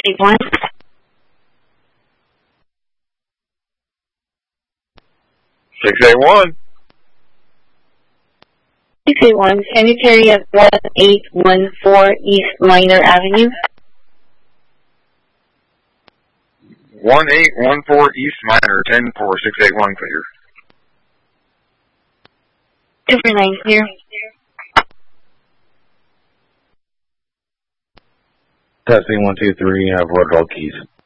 681. 681. 681, sanitary at 1814 East Minor Avenue. 1814 East Minor, 104-681, clear. 2490. Testing 1, 2, 3. I have road all keys.